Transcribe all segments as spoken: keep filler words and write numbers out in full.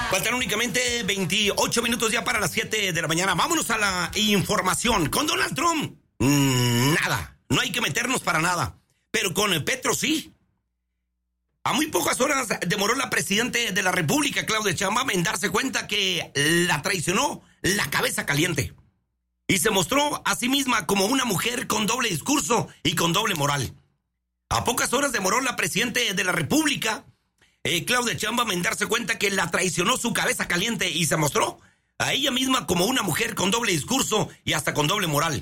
Faltan únicamente veintiocho minutos ya para las siete de la mañana. Vámonos a la información. Con Donald Trump, mmm, nada. No hay que meternos para nada. Pero con Petro sí. A muy pocas horas demoró la presidenta de la República, Claudia Sheinbaum, en darse cuenta que la traicionó la cabeza caliente. Y se mostró a sí misma como una mujer con doble discurso y con doble moral. A pocas horas demoró la presidenta de la República, eh, Claudia Sheinbaum, en darse cuenta que la traicionó su cabeza caliente y se mostró a ella misma como una mujer con doble discurso y hasta con doble moral.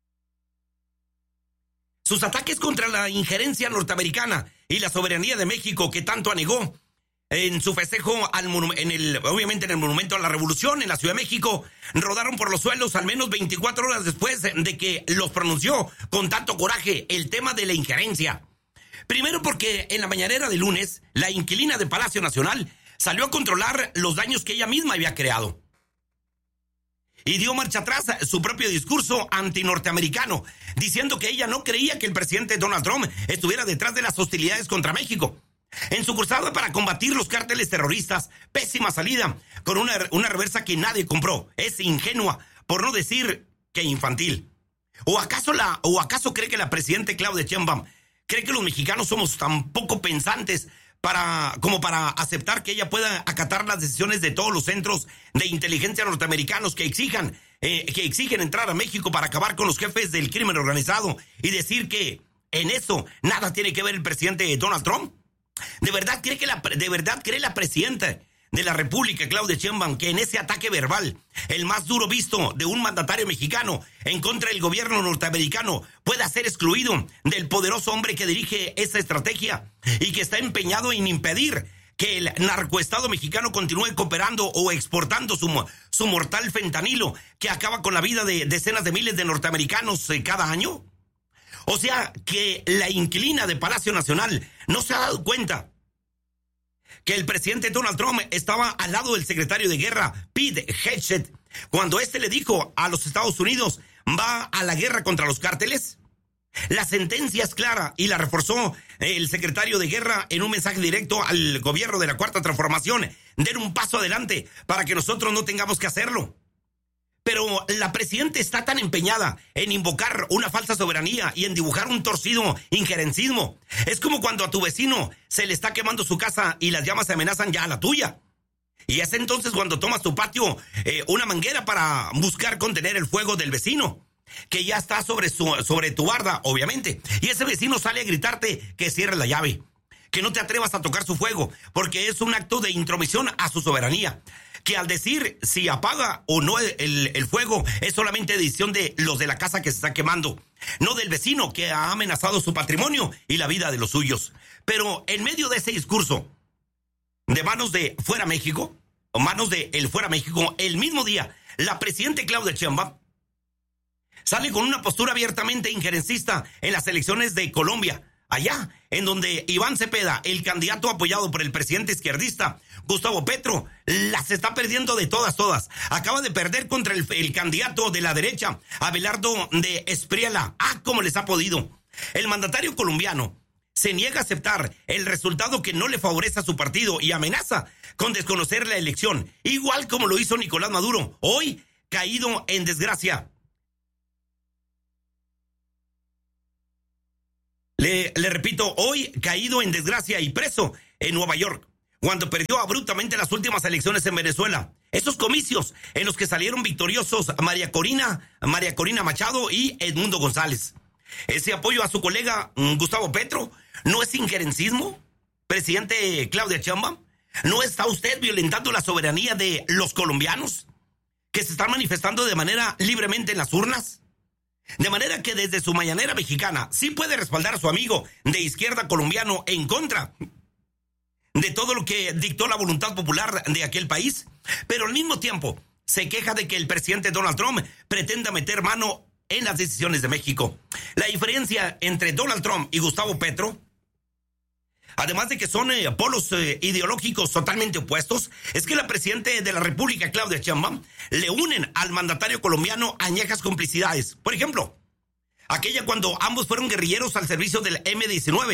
Sus ataques contra la injerencia norteamericana y la soberanía de México, que tanto anegó en su festejo, al en el, obviamente en el Monumento a la Revolución en la Ciudad de México, rodaron por los suelos al menos veinticuatro horas después de que los pronunció con tanto coraje el tema de la injerencia. Primero porque en la mañanera de lunes, la inquilina de Palacio Nacional salió a controlar los daños que ella misma había creado. Y dio marcha atrás su propio discurso antinorteamericano, diciendo que ella no creía que el presidente Donald Trump estuviera detrás de las hostilidades contra México. En su cruzada para combatir los cárteles terroristas, pésima salida, con una, una reversa que nadie compró. Es ingenua, por no decir que infantil. ¿O acaso, la, o acaso cree que la presidenta Claudia Sheinbaum cree que los mexicanos somos tan poco pensantes para, como para aceptar que ella pueda acatar las decisiones de todos los centros de inteligencia norteamericanos que exijan, eh, que exigen entrar a México para acabar con los jefes del crimen organizado y decir que en eso nada tiene que ver el presidente Donald Trump? ¿De verdad cree que la, de verdad cree la presidenta de la República, Claudia Sheinbaum, que en ese ataque verbal, el más duro visto de un mandatario mexicano en contra del gobierno norteamericano, pueda ser excluido del poderoso hombre que dirige esa estrategia y que está empeñado en impedir que el narcoestado mexicano continúe cooperando o exportando su, su mortal fentanilo que acaba con la vida de decenas de miles de norteamericanos eh, cada año? O sea, que la inquilina de Palacio Nacional no se ha dado cuenta que el presidente Donald Trump estaba al lado del secretario de guerra, Pete Hegseth, cuando este le dijo a los Estados Unidos, ¿va a la guerra contra los cárteles? La sentencia es clara y la reforzó el secretario de guerra en un mensaje directo al gobierno de la Cuarta Transformación. Den un paso adelante para que nosotros no tengamos que hacerlo. Pero la presidenta está tan empeñada en invocar una falsa soberanía y en dibujar un torcido injerencismo. Es como cuando a tu vecino se le está quemando su casa y las llamas amenazan ya a la tuya. Y es entonces cuando tomas tu patio eh, una manguera para buscar contener el fuego del vecino, que ya está sobre, su, sobre tu barda, obviamente. Y ese vecino sale a gritarte que cierres la llave, que no te atrevas a tocar su fuego, porque es un acto de intromisión a su soberanía. Que al decir si apaga o no el, el fuego es solamente decisión de los de la casa que se está quemando, no del vecino que ha amenazado su patrimonio y la vida de los suyos. Pero en medio de ese discurso, de manos de Fuera México, o manos de el Fuera México, el mismo día, la presidenta Claudia Sheinbaum sale con una postura abiertamente injerencista en las elecciones de Colombia, allá en donde Iván Cepeda, el candidato apoyado por el presidente izquierdista Gustavo Petro, las está perdiendo de todas, todas. Acaba de perder contra el, el candidato de la derecha, Abelardo de Espriella. Ah, cómo les ha podido. El mandatario colombiano se niega a aceptar el resultado que no le favorece a su partido y amenaza con desconocer la elección, igual como lo hizo Nicolás Maduro, hoy caído en desgracia. Le, le repito, hoy caído en desgracia y preso en Nueva York, cuando perdió abruptamente las últimas elecciones en Venezuela. Esos comicios en los que salieron victoriosos María Corina, María Corina Machado y Edmundo González. Ese apoyo a su colega Gustavo Petro, ¿no es injerencismo, presidente Claudia Sheinbaum? ¿No está usted violentando la soberanía de los colombianos que se están manifestando de manera libremente en las urnas? De manera que desde su mañanera mexicana sí puede respaldar a su amigo de izquierda colombiano en contra de todo lo que dictó la voluntad popular de aquel país, pero al mismo tiempo se queja de que el presidente Donald Trump pretenda meter mano en las decisiones de México. La diferencia entre Donald Trump y Gustavo Petro, además de que son eh, polos eh, ideológicos totalmente opuestos, es que la presidenta de la República, Claudia Sheinbaum, le unen al mandatario colombiano añejas complicidades. Por ejemplo, aquella cuando ambos fueron guerrilleros al servicio del eme diecinueve,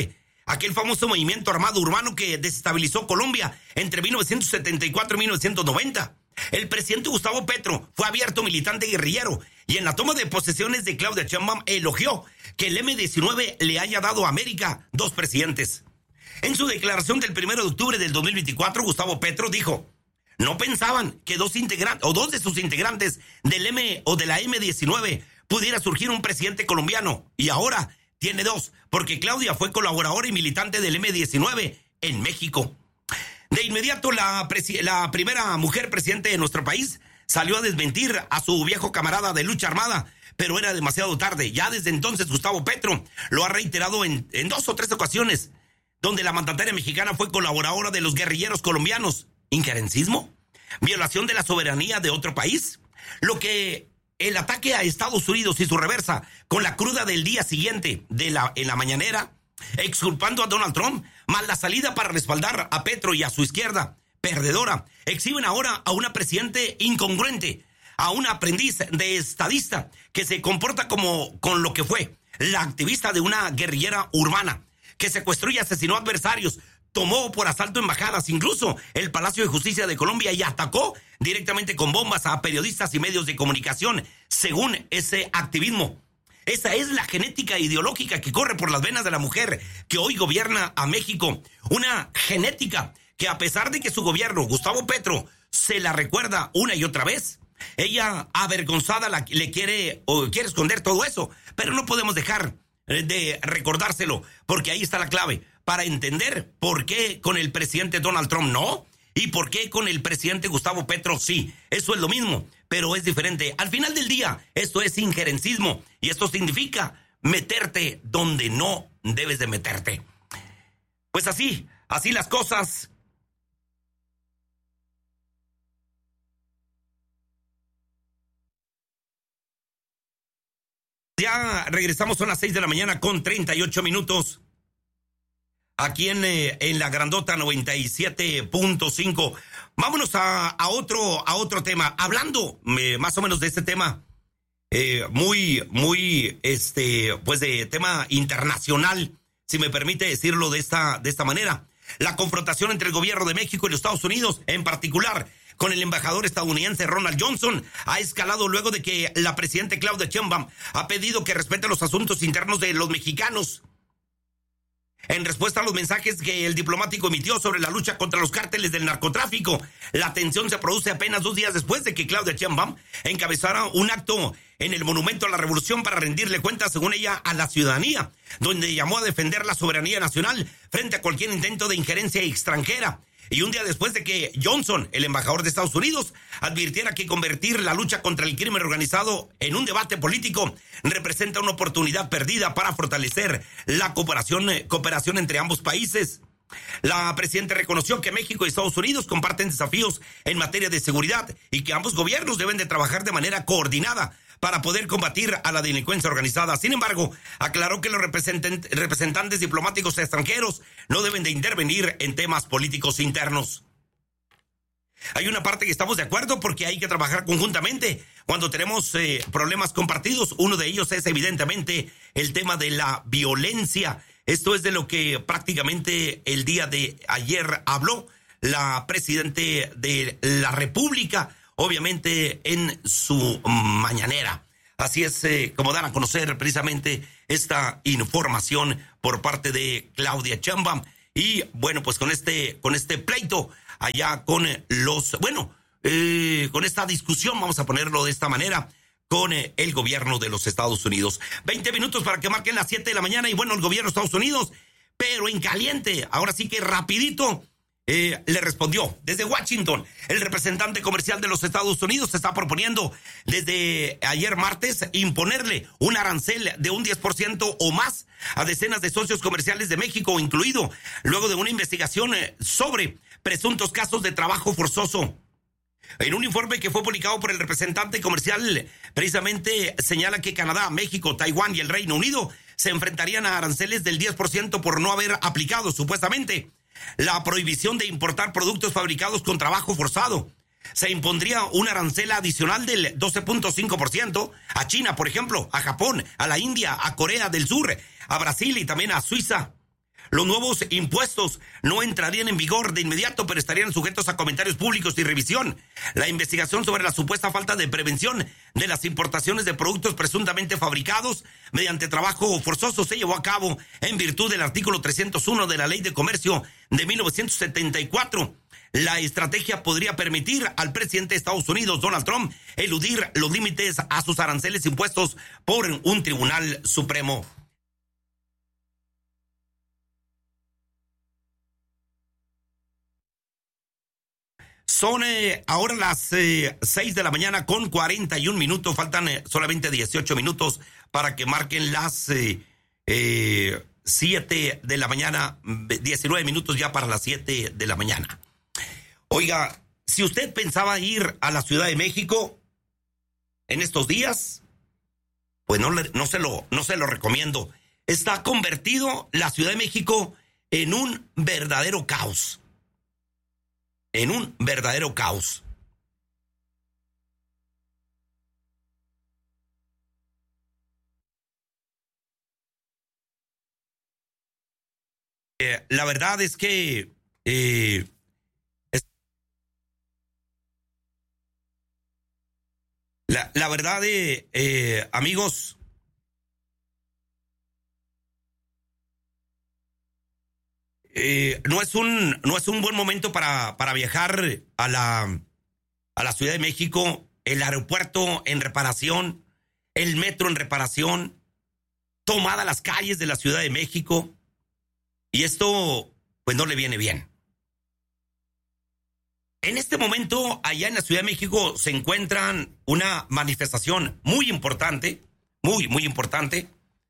aquel famoso movimiento armado urbano que desestabilizó Colombia entre mil novecientos setenta y cuatro y mil novecientos noventa. El presidente Gustavo Petro fue abierto militante guerrillero y en la toma de posesiones de Claudia Sheinbaum elogió que el eme diecinueve le haya dado a América dos presidentes. En su declaración del primero de octubre del dos mil veinticuatro, Gustavo Petro dijo: no pensaban que dos integrantes o dos de sus integrantes del M o de la eme diecinueve pudiera surgir un presidente colombiano, y ahora tiene dos, porque Claudia fue colaboradora y militante del eme diecinueve en México. De inmediato, la, la primera mujer presidente de nuestro país salió a desmentir a su viejo camarada de lucha armada, pero era demasiado tarde. Ya desde entonces Gustavo Petro lo ha reiterado en, en dos o tres ocasiones, donde la mandataria mexicana fue colaboradora de los guerrilleros colombianos. ¿Injerencismo? ¿Violación de la soberanía de otro país? Lo que el ataque a Estados Unidos y su reversa con la cruda del día siguiente de la, en la mañanera, exculpando a Donald Trump, más la salida para respaldar a Petro y a su izquierda perdedora, exhiben ahora a una presidente incongruente, a una aprendiz de estadista que se comporta como con lo que fue la activista de una guerrillera urbana, que secuestró y asesinó adversarios, tomó por asalto embajadas, incluso el Palacio de Justicia de Colombia, y atacó directamente con bombas a periodistas y medios de comunicación, según ese activismo. Esa es la genética ideológica que corre por las venas de la mujer que hoy gobierna a México. Una genética que, a pesar de que su gobierno, Gustavo Petro, se la recuerda una y otra vez, ella, avergonzada, la, le quiere o quiere esconder todo eso. Pero no podemos dejar de recordárselo, porque ahí está la clave para entender por qué con el presidente Donald Trump no, y por qué con el presidente Gustavo Petro sí. Eso es lo mismo, pero es diferente. Al final del día, esto es injerencismo, y esto significa meterte donde no debes de meterte. Pues así, así las cosas. Ya regresamos, son las seis de la mañana con treinta y ocho minutos. Aquí en, eh, en la Grandota noventa y siete punto cinco. Vámonos a, a, otro, a otro tema. Hablando eh, más o menos de este tema, eh, muy, muy, este, pues de tema internacional, si me permite decirlo de esta, de esta manera. La confrontación entre el gobierno de México y los Estados Unidos, en particular con el embajador estadounidense Ronald Johnson, ha escalado luego de que la presidenta Claudia Sheinbaum ha pedido que respete los asuntos internos de los mexicanos. En respuesta a los mensajes que el diplomático emitió sobre la lucha contra los cárteles del narcotráfico, la tensión se produce apenas dos días después de que Claudia Sheinbaum encabezara un acto en el Monumento a la Revolución para rendirle cuentas, según ella, a la ciudadanía, donde llamó a defender la soberanía nacional frente a cualquier intento de injerencia extranjera. Y un día después de que Johnson, el embajador de Estados Unidos, advirtiera que convertir la lucha contra el crimen organizado en un debate político representa una oportunidad perdida para fortalecer la cooperación, cooperación entre ambos países. La presidenta reconoció que México y Estados Unidos comparten desafíos en materia de seguridad y que ambos gobiernos deben de trabajar de manera coordinada para poder combatir a la delincuencia organizada. Sin embargo, aclaró que los representantes, representantes diplomáticos extranjeros no deben de intervenir en temas políticos internos. Hay una parte que estamos de acuerdo porque hay que trabajar conjuntamente cuando tenemos eh, problemas compartidos. Uno de ellos es evidentemente el tema de la violencia. Esto es de lo que prácticamente el día de ayer habló la presidenta de la República, obviamente en su mañanera. Así es eh, como dan a conocer precisamente esta información por parte de Claudia Sheinbaum. Y bueno, pues con este, con este pleito allá con los, bueno, eh, con esta discusión, vamos a ponerlo de esta manera, con eh, el gobierno de los Estados Unidos. veinte minutos para que marquen las siete de la mañana y bueno, el gobierno de Estados Unidos, pero en caliente, ahora sí que rapidito, Eh, le respondió desde Washington. El representante comercial de los Estados Unidos se está proponiendo desde ayer martes imponerle un arancel de un diez por ciento o más a decenas de socios comerciales de México, incluido luego de una investigación sobre presuntos casos de trabajo forzoso. En un informe que fue publicado por el representante comercial, precisamente señala que Canadá, México, Taiwán y el Reino Unido se enfrentarían a aranceles del diez por ciento por no haber aplicado, supuestamente, la prohibición de importar productos fabricados con trabajo forzado. Se impondría un arancel adicional del doce punto cinco por ciento a China, por ejemplo, a Japón, a la India, a Corea del Sur, a Brasil y también a Suiza. Los nuevos impuestos no entrarían en vigor de inmediato, pero estarían sujetos a comentarios públicos y revisión. La investigación sobre la supuesta falta de prevención de las importaciones de productos presuntamente fabricados mediante trabajo forzoso se llevó a cabo en virtud del artículo trescientos uno de la Ley de Comercio de mil novecientos setenta y cuatro. La estrategia podría permitir al presidente de Estados Unidos, Donald Trump, eludir los límites a sus aranceles impuestos por un tribunal supremo. Son eh, ahora las eh, seis de la mañana con cuarenta y un minutos. Faltan eh, solamente dieciocho minutos para que marquen las eh, eh, siete de la mañana. diecinueve minutos ya para las siete de la mañana. Oiga, si usted pensaba ir a la Ciudad de México en estos días, pues no, le, no, se lo, no se lo recomiendo. Está convertido la Ciudad de México en un verdadero caos. En un verdadero caos. Eh, la verdad es que eh, es, la, la verdad de eh, amigos, Eh, no es un no es un buen momento para, para viajar a la, a la Ciudad de México. El aeropuerto en reparación, el metro en reparación, tomadas las calles de la Ciudad de México. Y esto, pues, no le viene bien. En este momento, allá en la Ciudad de México, se encuentran una manifestación muy importante, muy, muy importante.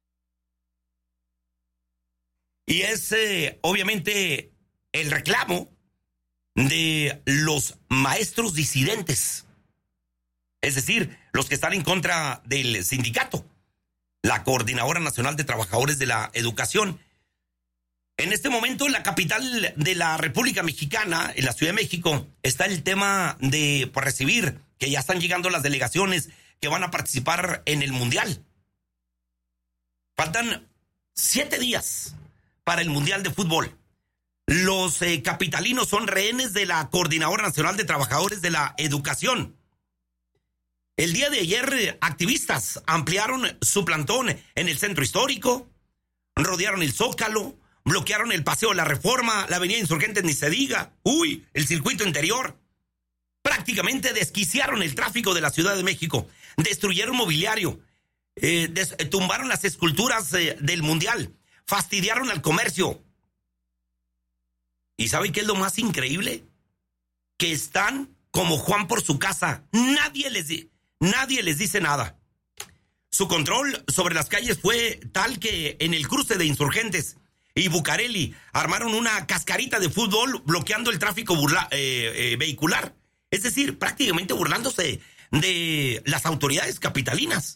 Y es eh, obviamente el reclamo de los maestros disidentes, es decir, los que están en contra del sindicato, la Coordinadora Nacional de Trabajadores de la Educación. En este momento, en la capital de la República Mexicana, en la Ciudad de México, está el tema de pues, recibir, que ya están llegando las delegaciones que van a participar en el Mundial. Faltan siete días para el Mundial de Fútbol. Los eh, capitalinos son rehenes de la Coordinadora Nacional de Trabajadores de la Educación. El día de ayer, eh, activistas ampliaron su plantón en el centro histórico, rodearon el Zócalo, bloquearon el Paseo de la Reforma, la Avenida Insurgentes ni se diga, uy, el circuito interior. Prácticamente desquiciaron el tráfico de la Ciudad de México, destruyeron mobiliario, eh, des, eh, tumbaron las esculturas eh, del Mundial, fastidiaron al comercio. ¿Y saben qué es lo más increíble? Que están como Juan por su casa. Nadie les, nadie les dice nada. Su control sobre las calles fue tal que en el cruce de Insurgentes y Bucareli armaron una cascarita de fútbol bloqueando el tráfico burla, eh, eh, vehicular. Es decir, prácticamente burlándose de las autoridades capitalinas.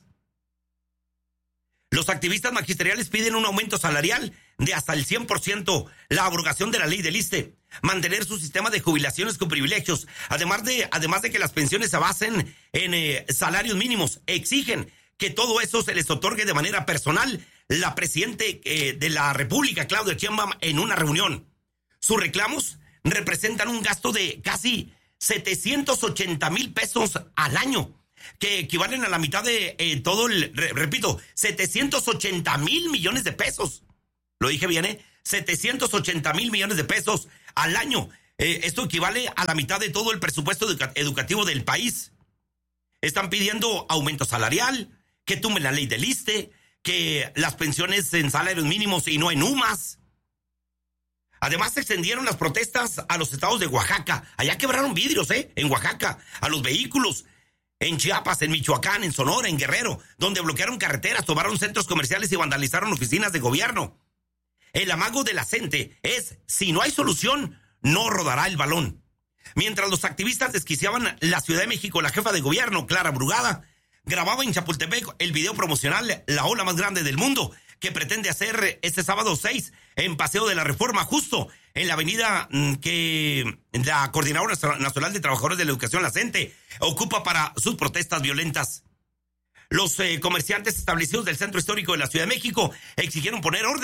Los activistas magisteriales piden un aumento salarial de hasta el cien por ciento, la abrogación de la ley del ISSSTE, mantener su sistema de jubilaciones con privilegios, además de, además de que las pensiones se basen en eh, salarios mínimos. Exigen que todo eso se les otorgue de manera personal. La presidenta eh, de la República, Claudia Sheinbaum, en una reunión. Sus reclamos representan un gasto de casi setecientos ochenta mil pesos al año, que equivalen a la mitad de eh, todo el, re, repito, setecientos ochenta mil millones de pesos. Lo dije bien, ¿eh? setecientos ochenta mil millones de pesos al año. Eh, esto equivale a la mitad de todo el presupuesto educa- educativo del país. Están pidiendo aumento salarial, que tumben la ley del ISSSTE, que las pensiones en salarios mínimos y no en UMAS. Además, se extendieron las protestas a los estados de Oaxaca. Allá quebraron vidrios, ¿eh? En Oaxaca, a los vehículos. En Chiapas, en Michoacán, en Sonora, en Guerrero, donde bloquearon carreteras, tomaron centros comerciales y vandalizaron oficinas de gobierno. El amago de la gente es, si no hay solución, no rodará el balón. Mientras los activistas desquiciaban la Ciudad de México, la jefa de gobierno, Clara Brugada, grababa en Chapultepec el video promocional La Ola Más Grande del Mundo, que pretende hacer este sábado seis en Paseo de la Reforma, justo en la avenida que la Coordinadora Nacional de Trabajadores de la Educación, la CENTE, ocupa para sus protestas violentas. Los eh, comerciantes establecidos del centro histórico de la Ciudad de México exigieron poner orden,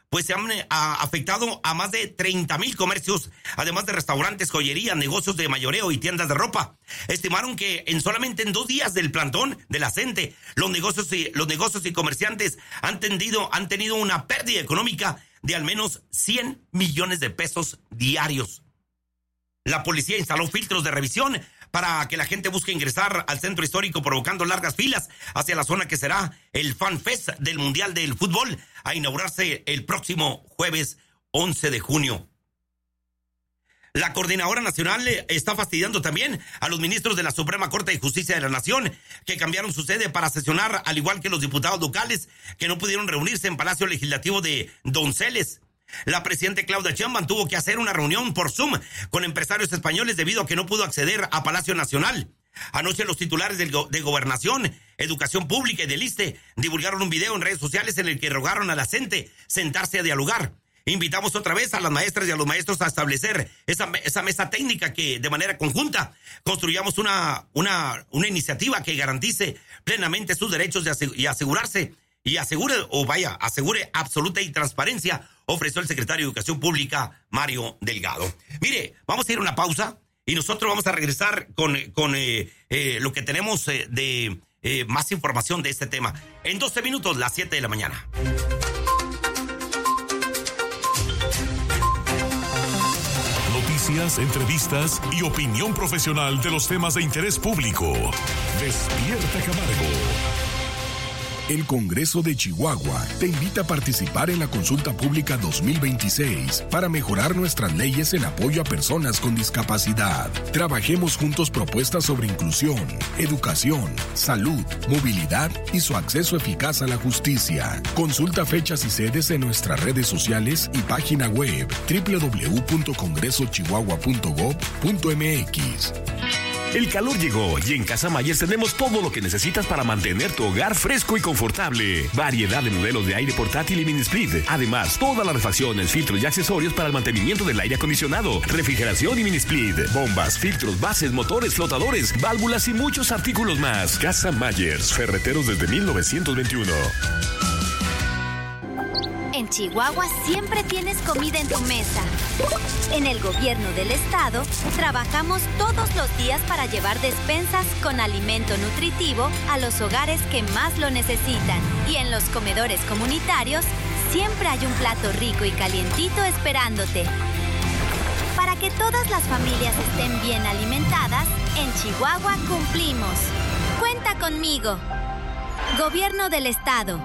pues se han a, afectado a más de treinta mil comercios, además de restaurantes, joyería, negocios de mayoreo y tiendas de ropa. Estimaron que en solamente en dos días del plantón de la CENTE, los negocios y, los negocios y comerciantes han, tendido, han tenido una pérdida económica de al menos cien millones de pesos diarios. La policía instaló filtros de revisión para que la gente busque ingresar al centro histórico, provocando largas filas hacia la zona que será el Fan Fest del Mundial del Fútbol, a inaugurarse el próximo jueves once de junio. La Coordinadora Nacional está fastidiando también a los ministros de la Suprema Corte de Justicia de la Nación, que cambiaron su sede para sesionar, al igual que los diputados locales, que no pudieron reunirse en Palacio Legislativo de Donceles. La presidenta Claudia Sheinbaum tuvo que hacer una reunión por Zoom con empresarios españoles debido a que no pudo acceder a Palacio Nacional. Anoche los titulares de, go- de Gobernación, Educación Pública y del ISSSTE divulgaron un video en redes sociales en el que rogaron a la CENTE sentarse a dialogar. Invitamos otra vez a las maestras y a los maestros a establecer esa, esa mesa técnica que de manera conjunta construyamos una, una, una iniciativa que garantice plenamente sus derechos y, aseg- y asegurarse y asegure, o vaya, asegure absoluta y transparencia, ofreció el secretario de Educación Pública, Mario Delgado. Mire, vamos a ir a una pausa y nosotros vamos a regresar con, con eh, eh, lo que tenemos eh, de eh, más información de este tema. En doce minutos, las siete de la mañana. Noticias, entrevistas y opinión profesional de los temas de interés público. Despierta Camargo. El Congreso de Chihuahua te invita a participar en la consulta pública dos mil veintiséis para mejorar nuestras leyes en apoyo a personas con discapacidad. Trabajemos juntos propuestas sobre inclusión, educación, salud, movilidad y su acceso eficaz a la justicia. Consulta fechas y sedes en nuestras redes sociales y página web doble u doble u doble u punto congreso chihuahua punto gob punto m x. El calor llegó y en Casa Myers tenemos todo lo que necesitas para mantener tu hogar fresco y confortable. Variedad de modelos de aire portátil y mini split. Además, todas las refacciones, filtros y accesorios para el mantenimiento del aire acondicionado, refrigeración y mini split, bombas, filtros, bases, motores, flotadores, válvulas y muchos artículos más. Casa Myers, ferreteros desde mil novecientos veintiuno. En Chihuahua siempre tienes comida en tu mesa. En el gobierno del estado, trabajamos todos los días para llevar despensas con alimento nutritivo a los hogares que más lo necesitan. Y en los comedores comunitarios, siempre hay un plato rico y calientito esperándote. Para que todas las familias estén bien alimentadas, en Chihuahua cumplimos. Cuenta conmigo. Gobierno del estado.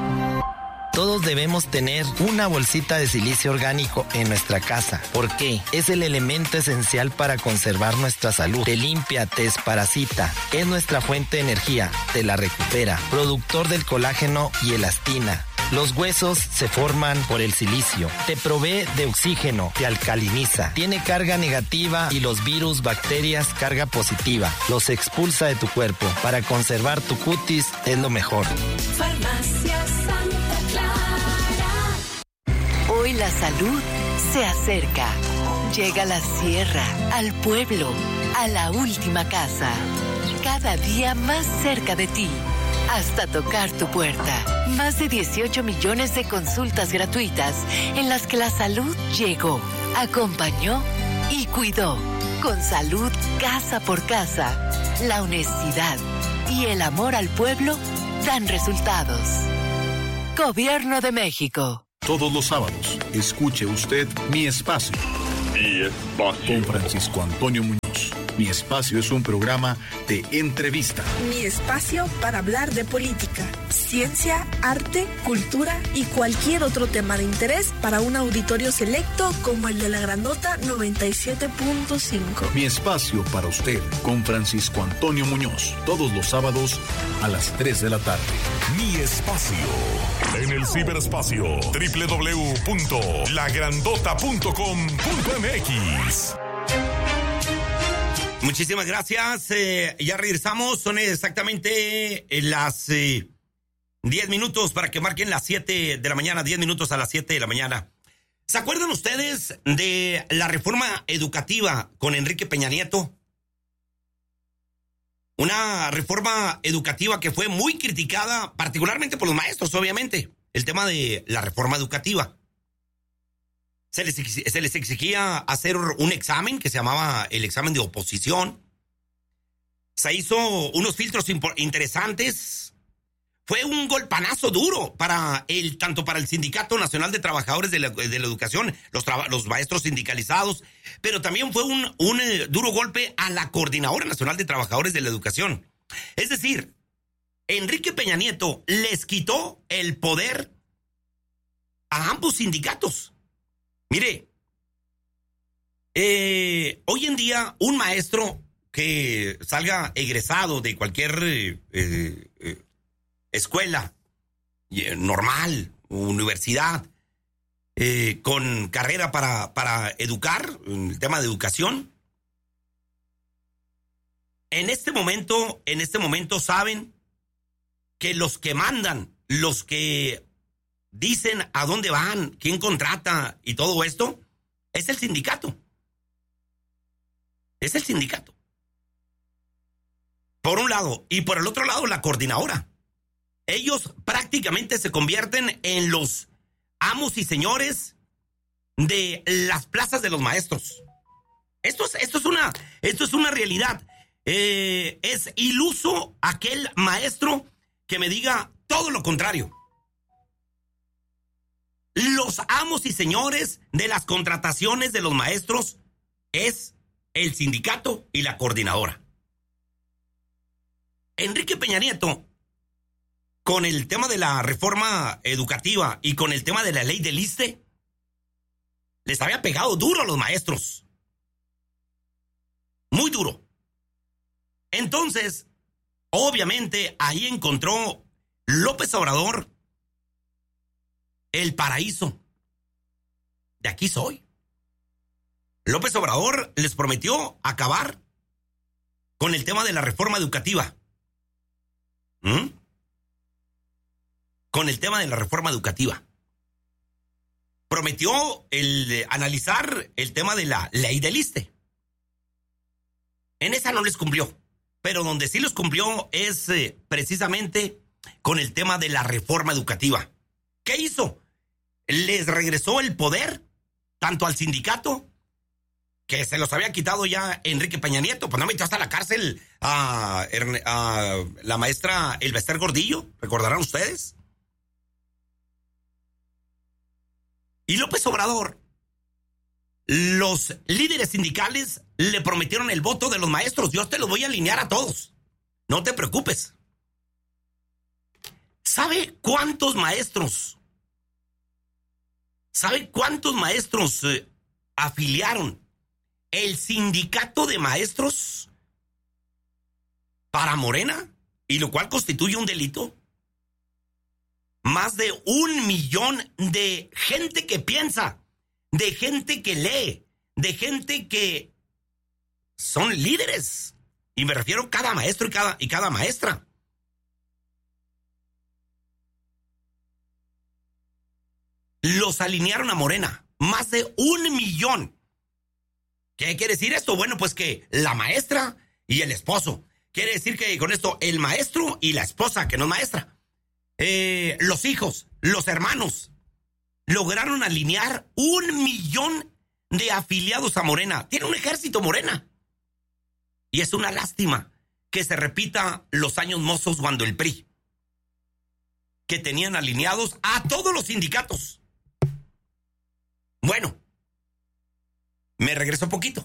Todos debemos tener una bolsita de silicio orgánico en nuestra casa. ¿Por qué? Es el elemento esencial para conservar nuestra salud. Te limpia, te desparasita. Es nuestra fuente de energía. Te la recupera. Productor del colágeno y elastina. Los huesos se forman por el silicio. Te provee de oxígeno, te alcaliniza. Tiene carga negativa y los virus, bacterias, carga positiva. Los expulsa de tu cuerpo. Para conservar tu cutis es lo mejor. Farmacia Santa Clara. Hoy la salud se acerca. Llega a la sierra, al pueblo, a la última casa. Cada día más cerca de ti. Hasta tocar tu puerta. Más de dieciocho millones de consultas gratuitas en las que la salud llegó, acompañó y cuidó. Con salud casa por casa, la honestidad y el amor al pueblo dan resultados. Gobierno de México. Todos los sábados, escuche usted Mi Espacio. Mi Espacio. Con Francisco Antonio Muñoz. Mi Espacio es un programa de entrevista. Mi espacio para hablar de política, ciencia, arte, cultura y cualquier otro tema de interés para un auditorio selecto como el de la Grandota noventa y siete punto cinco. Mi Espacio para usted con Francisco Antonio Muñoz. Todos los sábados a las tres de la tarde. Mi Espacio. En el ciberespacio doble u doble u doble u punto la grandota punto com punto m x. Muchísimas gracias. Eh, ya regresamos. Son exactamente las eh, diez minutos para que marquen las siete de la mañana. diez minutos a las siete de la mañana. ¿Se acuerdan ustedes de la reforma educativa con Enrique Peña Nieto? Una reforma educativa que fue muy criticada, particularmente por los maestros, obviamente. El tema de la reforma educativa. Se les, se les exigía hacer un examen que se llamaba el examen de oposición. Se hizo unos filtros interesantes. Fue un golpanazo duro para el, tanto para el Sindicato Nacional de Trabajadores de la, de la Educación, los, traba, los maestros sindicalizados, pero también fue un, un eh, duro golpe a la Coordinadora Nacional de Trabajadores de la Educación. Es decir, Enrique Peña Nieto les quitó el poder a ambos sindicatos. Mire, eh, hoy en día un maestro que salga egresado de cualquier eh, eh, escuela eh, normal, universidad, eh, con carrera para, para educar, en el tema de educación, en este momento, en este momento saben que los que mandan, los que dicen a dónde van, quién contrata y todo esto, es el sindicato. Es el sindicato. Por un lado, y por el otro lado, la coordinadora. Ellos prácticamente se convierten en los amos y señores de las plazas de los maestros. Esto es, esto es, una, esto es una realidad. Eh, es iluso aquel maestro que me diga todo lo contrario. Los amos y señores de las contrataciones de los maestros es el sindicato y la coordinadora. Enrique Peña Nieto, con el tema de la reforma educativa y con el tema de la ley del ISSSTE, les había pegado duro a los maestros. Muy duro. Entonces, obviamente, ahí encontró López Obrador el paraíso. De aquí soy. López Obrador les prometió acabar con el tema de la reforma educativa. ¿Mm? Con el tema de la reforma educativa. Prometió el de analizar el tema de la ley del ISSSTE. En esa no les cumplió. Pero donde sí los cumplió es eh, precisamente con el tema de la reforma educativa. ¿Qué hizo? Les regresó el poder, tanto al sindicato, que se los había quitado ya Enrique Peña Nieto, pues no metió hasta la cárcel a, a la maestra Elbester Gordillo, ¿recordarán ustedes? Y López Obrador, los líderes sindicales le prometieron el voto de los maestros. Yo te los voy a alinear a todos, no te preocupes. ¿Sabe cuántos maestros? ¿Sabe cuántos maestros eh, afiliaron el sindicato de maestros para Morena? Y lo cual constituye un delito. Más de un millón de gente que piensa, de gente que lee, de gente que son líderes. Y me refiero a cada maestro y cada, y cada maestra. Los alinearon a Morena. Más de un millón. ¿Qué quiere decir esto? Bueno, pues que la maestra y el esposo. Quiere decir que con esto el maestro y la esposa, que no es maestra. Eh, los hijos, los hermanos. Lograron alinear un millón de afiliados a Morena. Tiene un ejército Morena. Y es una lástima que se repita los años mozos cuando el P R I, que tenían alineados a todos los sindicatos. Bueno, me regreso un poquito.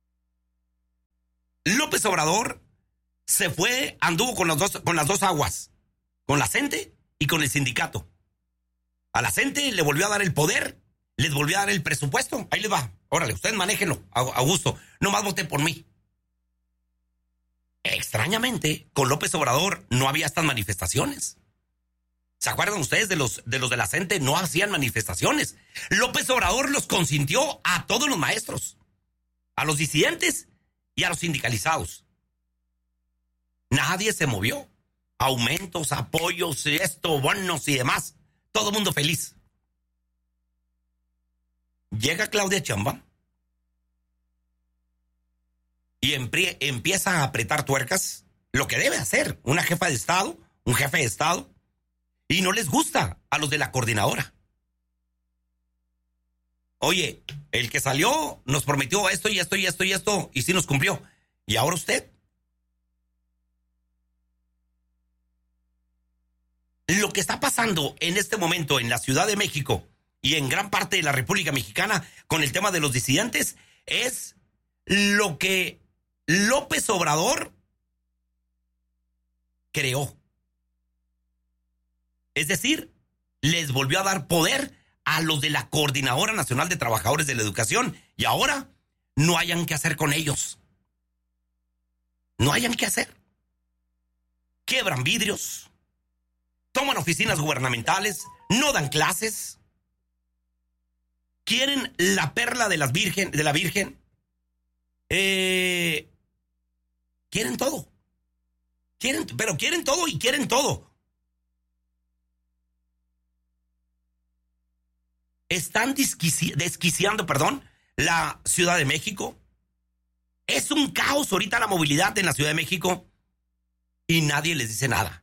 López Obrador se fue, anduvo con, los dos, con las dos aguas, con la CENTE y con el sindicato. A la CENTE le volvió a dar el poder, les volvió a dar el presupuesto. Ahí les va, órale, ustedes manéjenlo a, a gusto, nomás voten por mí. Extrañamente, con López Obrador no había estas manifestaciones. ¿Se acuerdan ustedes de los de los de la CENTE? No hacían manifestaciones. López Obrador los consintió a todos los maestros, a los disidentes y a los sindicalizados. Nadie se movió. Aumentos, apoyos, esto, bonos y demás. Todo el mundo feliz. Llega Claudia Sheinbaum y empie- empieza a apretar tuercas, lo que debe hacer una jefa de Estado, un jefe de Estado. Y no les gusta a los de la coordinadora. Oye, el que salió nos prometió esto y esto y esto y esto, y sí nos cumplió. ¿Y ahora usted? Lo que está pasando en este momento en la Ciudad de México y en gran parte de la República Mexicana con el tema de los disidentes es lo que López Obrador creó. Es decir, les volvió a dar poder a los de la Coordinadora Nacional de Trabajadores de la Educación y ahora no hayan qué hacer con ellos. No hayan qué hacer. Quiebran vidrios, toman oficinas gubernamentales, no dan clases, quieren la perla de, las virgen, de la Virgen, eh, quieren todo, quieren, pero quieren todo y quieren todo. Están desquici- desquiciando, perdón, la Ciudad de México. Es un caos ahorita la movilidad en la Ciudad de México y nadie les dice nada.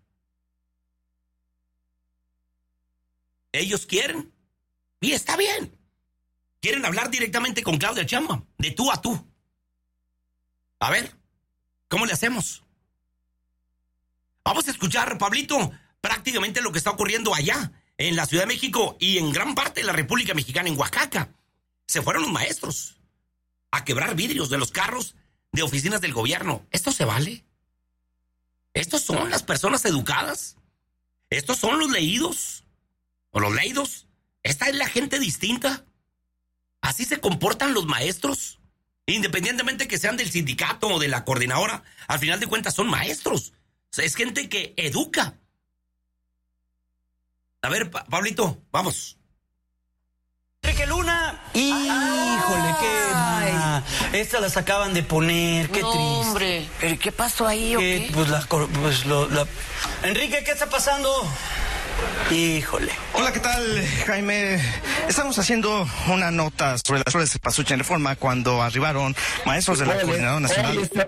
Ellos quieren, y está bien, quieren hablar directamente con Claudia Sheinbaum, de tú a tú. A ver, ¿cómo le hacemos? Vamos a escuchar, Pablito, prácticamente lo que está ocurriendo allá, en la Ciudad de México y en gran parte de la República Mexicana, en Oaxaca. Se fueron los maestros a quebrar vidrios de los carros de oficinas del gobierno. ¿Esto se vale? ¿Estos son las personas educadas? ¿Estos son los leídos? ¿O los leídos? ¿Esta es la gente distinta? ¿Así se comportan los maestros? Independientemente que sean del sindicato o de la coordinadora, al final de cuentas son maestros. O sea, es gente que educa. A ver, pa- Pablito, vamos. Enrique Luna. Híjole, qué... Ay. Estas las acaban de poner, qué no, triste. Hombre, ¿pero qué pasó ahí o qué? Pues la, pues lo, la... Enrique, ¿qué está pasando? Híjole. Hola, ¿qué tal, Jaime? Estamos haciendo una nota sobre las flores de Pasucha en Reforma cuando arribaron maestros de la Coordinadora Nacional.